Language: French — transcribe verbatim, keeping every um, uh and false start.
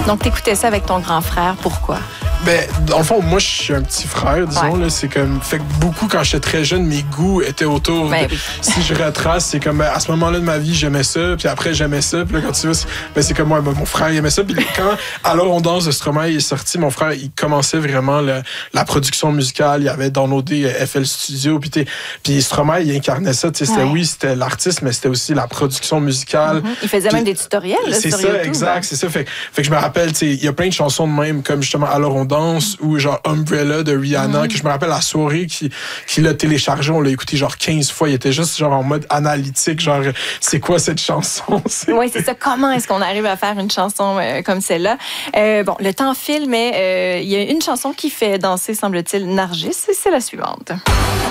Donc, t'écoutais ça avec ton grand frère. Pourquoi? Ben, dans le fond, moi, je suis un petit frère, disons. Ouais. Là, c'est comme. Fait que beaucoup, quand j'étais très jeune, mes goûts étaient autour. Ben de, oui. Si je retrace, c'est comme ben, à ce moment-là de ma vie, j'aimais ça, puis après, j'aimais ça. Puis là, quand tu vois, c'est, ben, c'est comme moi, ben, mon frère, il aimait ça. Puis quand Alors on danse de Stromae est sorti, mon frère, il commençait vraiment le, la production musicale. Il avait downloadé F L Studio. Puis, puis Stromae, il incarnait ça. C'était, ouais. Oui, c'était l'artiste, mais c'était aussi la production musicale. Mm-hmm. Il faisait puis, même des tutoriels là, c'est sur ça, YouTube. exact, hein? c'est ça. Fait, fait que je me rappelle, il y a plein de chansons de même, comme justement Alors on danse ou genre Umbrella de Rihanna, mm-hmm. que je me rappelle la soirée qui, qui l'a téléchargé, on l'a écouté genre quinze fois. Il était juste genre en mode analytique, genre c'est quoi cette chanson? C'est... Oui, c'est ça. Comment est-ce qu'on arrive à faire une chanson euh, comme celle-là? Euh, bon, le temps file, mais euh, il y a une chanson qui fait danser, semble-t-il, Nargis, et c'est la suivante.